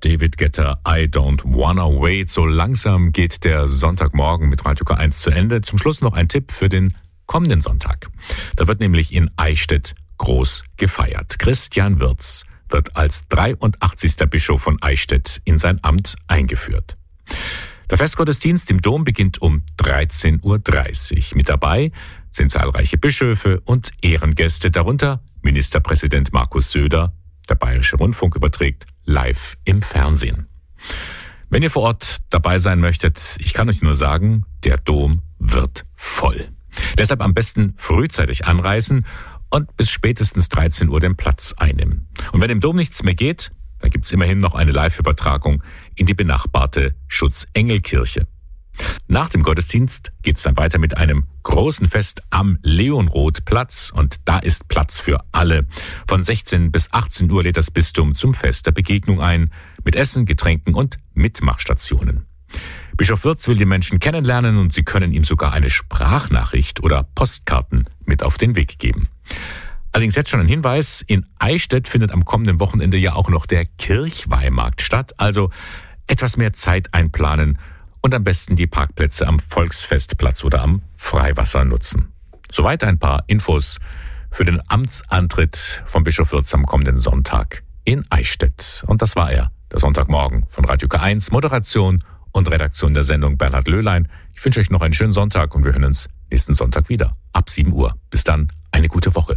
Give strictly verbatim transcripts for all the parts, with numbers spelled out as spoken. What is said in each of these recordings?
David Guetta, I Don't Wanna Wait. So langsam geht der Sonntagmorgen mit Radio K eins zu Ende. Zum Schluss noch ein Tipp für den kommenden Sonntag. Da wird nämlich in Eichstätt groß gefeiert. Christian Wirz wird als dreiundachtzigster Bischof von Eichstätt in sein Amt eingeführt. Der Festgottesdienst im Dom beginnt um dreizehn Uhr dreißig. Mit dabei sind zahlreiche Bischöfe und Ehrengäste, darunter Ministerpräsident Markus Söder. Der Bayerische Rundfunk überträgt live im Fernsehen. Wenn ihr vor Ort dabei sein möchtet, ich kann euch nur sagen, der Dom wird voll. Deshalb am besten frühzeitig anreisen und bis spätestens dreizehn Uhr den Platz einnehmen. Und wenn im Dom nichts mehr geht, dann gibt's immerhin noch eine Live-Übertragung in die benachbarte Schutzengelkirche. Nach dem Gottesdienst geht's dann weiter mit einem großen Fest am Leonrothplatz und da ist Platz für alle. Von sechzehn bis achtzehn Uhr lädt das Bistum zum Fest der Begegnung ein, mit Essen, Getränken und Mitmachstationen. Bischof Wirz will die Menschen kennenlernen und sie können ihm sogar eine Sprachnachricht oder Postkarten mit auf den Weg geben. Allerdings jetzt schon ein Hinweis, in Eichstätt findet am kommenden Wochenende ja auch noch der Kirchweihmarkt statt, also etwas mehr Zeit einplanen und am besten die Parkplätze am Volksfestplatz oder am Freiwasser nutzen. Soweit ein paar Infos für den Amtsantritt von Bischof Wirz am kommenden Sonntag in Eichstätt. Und das war er, der Sonntagmorgen von Radio K eins, Moderation und Redaktion der Sendung Bernhard Löhlein. Ich wünsche euch noch einen schönen Sonntag und wir hören uns nächsten Sonntag wieder ab sieben Uhr. Bis dann, eine gute Woche.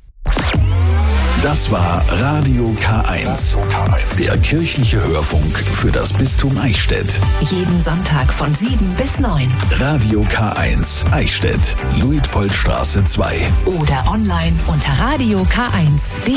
Das war Radio K eins, der kirchliche Hörfunk für das Bistum Eichstätt. Jeden Sonntag von sieben bis neun. Radio K eins, Eichstätt, Luitpoldstraße zwei. Oder online unter radio k eins punkt de.